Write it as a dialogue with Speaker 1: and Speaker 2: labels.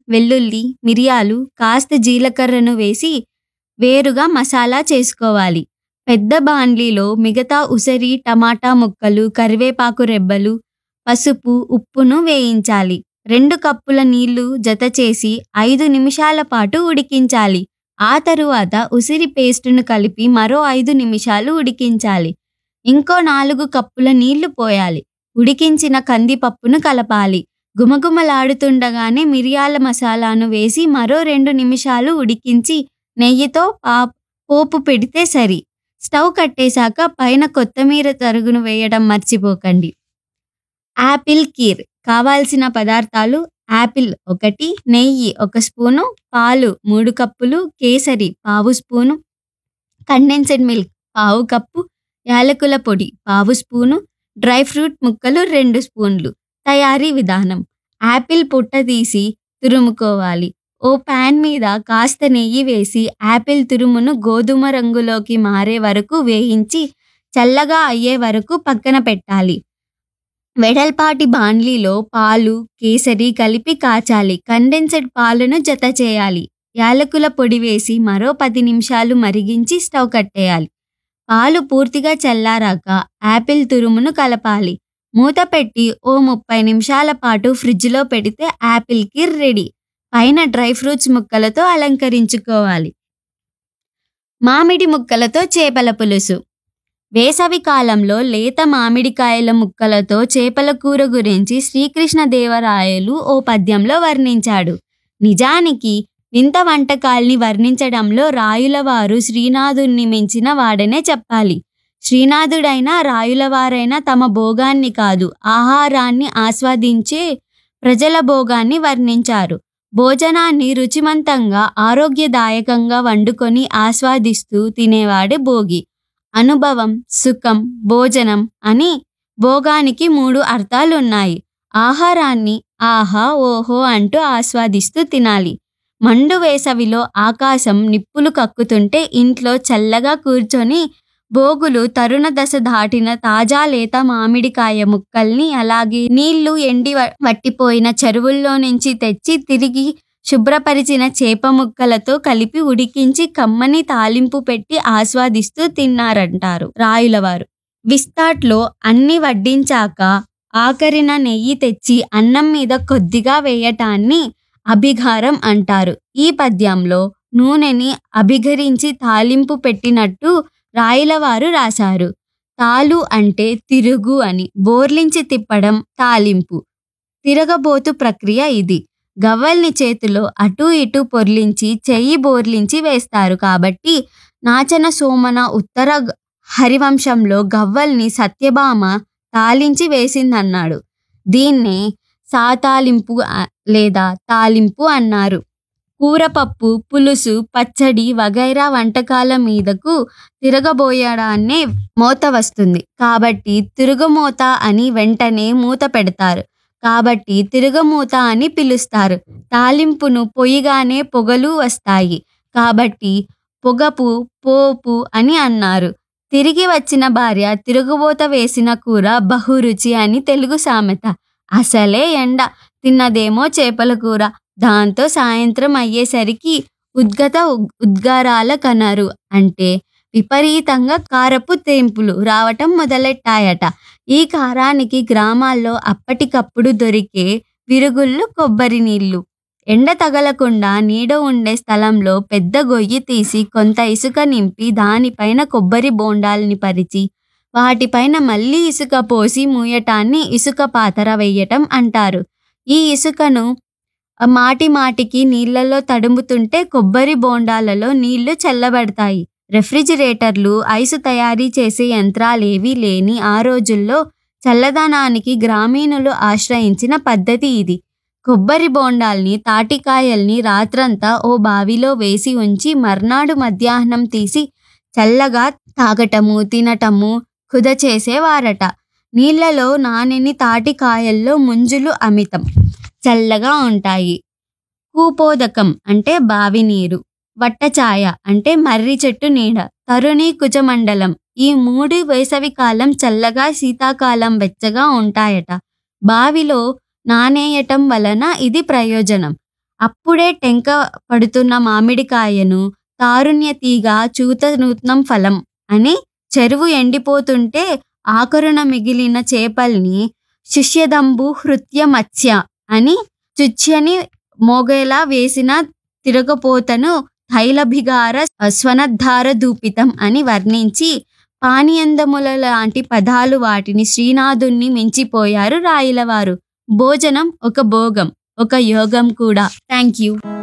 Speaker 1: వెల్లుల్లి, మిరియాలు, కాస్త జీలకర్రను వేసి వేరుగా మసాలా చేసుకోవాలి. పెద్ద బాండ్లీలో మిగతా ఉసిరి, టమాటా ముక్కలు, కరివేపాకు రెబ్బలు, పసుపు, ఉప్పును వేయించాలి. 2 కప్పుల నీళ్లు జత చేసి 5 నిమిషాల పాటు ఉడికించాలి. ఆ తరువాత ఉసిరి పేస్టును కలిపి మరో 5 నిమిషాలు ఉడికించాలి. ఇంకో 4 కప్పుల నీళ్లు పోయాలి. ఉడికించిన కందిపప్పును కలపాలి. గుమగుమలాడుతుండగానే మిరియాల మసాలాను వేసి మరో 2 నిమిషాలు ఉడికించి నెయ్యితో పోపు పెడితే సరి. స్టవ్ కట్టేశాక పైన కొత్తిమీర తరుగును వేయడం మర్చిపోకండి. యాపిల్ కీర్. కావాల్సిన పదార్థాలు: యాపిల్ 1, నెయ్యి 1 స్పూను, పాలు 3 కప్పులు, కేసరి పావు స్పూను, కండెన్స్డ్ మిల్క్ పావు కప్పు, యాలకుల పొడి పావు స్పూను, డ్రై ఫ్రూట్ ముక్కలు 2 స్పూన్లు. తయారీ విధానం: యాపిల్ పొట్ట తీసి తురుముకోవాలి. ఓ పాన్ మీద కాస్త నెయ్యి వేసి యాపిల్ తురుమును గోధుమ రంగులోకి మారే వరకు వేయించి చల్లగా అయ్యే వరకు పక్కన పెట్టాలి. వెడల్పాటి బాండ్లీలో పాలు, కేసరి కలిపి కాచాలి. కండెన్స్డ్ పాలను జత చేయాలి. యాలకుల పొడి వేసి మరో 10 నిమిషాలు మరిగించి స్టవ్ కట్టేయాలి. పాలు పూర్తిగా చల్లారాక యాపిల్ తురుమును కలపాలి. మూత పెట్టి ఓ 30 నిమిషాల పాటు ఫ్రిడ్జ్లో పెడితే యాపిల్ కీర్ రెడీ. పైన డ్రై ఫ్రూట్స్ ముక్కలతో అలంకరించుకోవాలి. మామిడి ముక్కలతో చేపల పులుసు. వేసవి కాలంలో లేత మామిడికాయల ముక్కలతో చేపల కూర గురించి శ్రీకృష్ణదేవరాయలు ఓ పద్యంలో వర్ణించాడు. నిజానికి వింత వంటకాల్ని వర్ణించడంలో రాయులవారు శ్రీనాథుణ్ణి మించిన వాడనే చెప్పాలి. శ్రీనాథుడైనా రాయులవారైనా తమ భోగాన్ని కాదు, ఆహారాన్ని ఆస్వాదించే ప్రజల భోగాన్ని వర్ణించారు. భోజనాన్ని రుచిమంతంగా, ఆరోగ్యదాయకంగా వండుకొని ఆస్వాదిస్తూ తినేవాడే భోగి. అనుభవం, సుఖం, భోజనం అని భోగానికి 3 అర్థాలున్నాయి. ఆహారాన్ని ఆహా ఓహో అంటూ ఆస్వాదిస్తూ తినాలి. మండు వేసవిలో ఆకాశం నిప్పులు కక్కుతుంటే ఇంట్లో చల్లగా కూర్చొని భోగులు తరుణ దశ దాటిన తాజా లేత మామిడికాయ ముక్కల్ని, అలాగే నీళ్లు ఎండి వట్టిపోయిన చెరువుల్లో నుంచి తెచ్చి తిరిగి శుభ్రపరిచిన చేప ముక్కలతో కలిపి ఉడికించి కమ్మని తాలింపు పెట్టి ఆస్వాదిస్తూ తిన్నారంటారు రాయులవారు. విస్తాట్లో అన్ని వడ్డించాక ఆఖరిన నెయ్యి తెచ్చి అన్నం మీద కొద్దిగా వేయటాన్ని అభిఘారం అంటారు. ఈ పద్యంలో నూనెని అభిఘరించి తాలింపు పెట్టినట్టు రాయులవారు రాశారు. తాలు అంటే తిరుగు అని, బోర్లించి తిప్పడం తాలింపు. తిరగబోతు ప్రక్రియ ఇది. గవ్వల్ని చేతిలో అటూ ఇటూ పొర్లించి చెయ్యి బోర్లించి వేస్తారు కాబట్టి నాచన సోమన ఉత్తర హరివంశంలో గవ్వల్ని సత్యభామ తాలించి వేసిందన్నాడు. దీన్నే సాతాలింపు లేదా తాలింపు అన్నారు. కూరపప్పు, పులుసు, పచ్చడి వగైరా వంటకాల మీదకు తిరగబోయడాన్నే మోత వస్తుంది కాబట్టి తిరుగుమోత అని, వెంటనే మూత పెడతారు కాబట్టి తిరుగుమూత అని పిలుస్తారు. తాలింపును పొయ్యిగానే పొగలు వస్తాయి కాబట్టి పొగపు, పోపు అని అన్నారు. తిరిగి వచ్చిన భార్య తిరుగుబోత వేసిన కూర బహురుచి అని తెలుగు సామెత. అసలే ఎండ, తిన్నదేమో చేపల కూర. దాంతో సాయంత్రం అయ్యేసరికి ఉద్గారాల కనరు అంటే విపరీతంగా కారపు తెంపులు రావటం మొదలెట్టాయట. ఈ కారానికి గ్రామాల్లో అప్పటికప్పుడు దొరికే విరుగుళ్ళు కొబ్బరి నీళ్లు. ఎండ తగలకుండా నీడ ఉండే స్థలంలో పెద్ద గొయ్యి తీసి కొంత ఇసుక నింపి దానిపైన కొబ్బరి బోండాల్ని పరిచి వాటిపైన మళ్ళీ ఇసుక పోసి మూయటాన్ని ఇసుక పాతర వేయటం అంటారు. ఈ ఇసుకను మాటిమాటికి నీళ్లలో తడుముతుంటే కొబ్బరి బోండాలలో నీళ్లు చల్లబడతాయి. రెఫ్రిజిరేటర్లు, ఐసు తయారీ చేసే యంత్రాలేవీ లేని ఆ రోజుల్లో చల్లదనానికి గ్రామీణులు ఆశ్రయించిన పద్ధతి ఇది. కొబ్బరి బోండాల్ని, తాటికాయల్ని రాత్రంతా ఓ బావిలో వేసి ఉంచి మర్నాడు మధ్యాహ్నం తీసి చల్లగా తాగటము, తినటము కుద చేసేవారట. నీళ్లలో నానెని తాటికాయల్లో ముంజులు అమితం చల్లగా ఉంటాయి. కూపోదకం అంటే బావి నీరు, వట్టఛాయ అంటే మర్రి చెట్టు నీడ, తరుణి కుజమండలం ఈ 3 వేసవికాలం చల్లగా, శీతాకాలం వెచ్చగా ఉంటాయట. బావిలో నానేయటం వలన ఇది ప్రయోజనం. అప్పుడే టెంక పడుతున్న మామిడికాయను తారుణ్య తీగ చూత నూత్నం ఫలం అని, చెరువు ఎండిపోతుంటే ఆఖరున మిగిలిన చేపల్ని శిష్యదంబు హృత్య మత్స్య అని, చుచ్యని మోగేలా వేసిన తిరగపోతను తైలభిగార స్వనద్ధార దూపితం అని వర్ణించి పానీయందముల లాంటి పదాలు వాటిని శ్రీనాథుణ్ణి మించిపోయారు రాయలవారు. భోజనం ఒక భోగం, ఒక యోగం కూడా. Thank you.